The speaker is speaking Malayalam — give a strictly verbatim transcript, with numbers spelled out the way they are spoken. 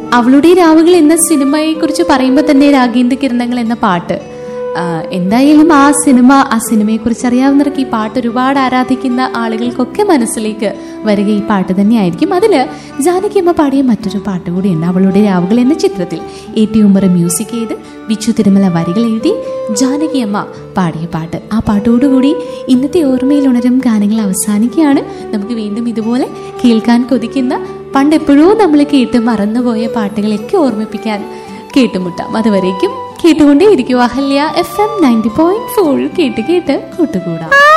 അവളുടെ രാവുകൾ എന്ന സിനിമയെ കുറിച്ച് പറയുമ്പോൾ തന്നെ രാഗേന്ദ്ര കിരണങ്ങൾ എന്ന പാട്ട്, എന്തായാലും ആ സിനിമ ആ സിനിമയെ കുറിച്ച് അറിയാവുന്നവർക്ക് ഈ പാട്ട് ഒരുപാട് ആരാധിക്കുന്ന ആളുകൾക്കൊക്കെ മനസ്സിലേക്ക് വരിക ഈ പാട്ട് തന്നെയായിരിക്കും. അതില് ജാനകിയമ്മ പാടിയ മറ്റൊരു പാട്ട് കൂടിയുണ്ട്, അവളുടെ രാവുകൾ എന്ന ചിത്രത്തിൽ. എ ടി ഉമ്മർ മ്യൂസിക് ചെയ്ത് ബിച്ചു തിരുമല വരികൾ എഴുതി ജാനകിയമ്മ പാടിയ പാട്ട്. ആ പാട്ടോടുകൂടി ഇന്നത്തെ ഓർമ്മയിൽ ഉണരും ഗാനങ്ങൾ അവസാനിക്കുകയാണ്. നമുക്ക് വീണ്ടും ഇതുപോലെ കേൾക്കാൻ കൊതിക്കുന്ന, പണ്ടെപ്പോഴോ നമ്മൾ കേട്ട് മറന്നുപോയ പാട്ടുകളൊക്കെ ഓർമ്മിപ്പിക്കാൻ കേട്ടുമുട്ടാം. അതുവരേക്കും കേട്ടുകൊണ്ടേ ഇരിക്കും Ahalya F M ninety point four. കേട്ട് കേട്ട് കൂട്ടുകൂടാം.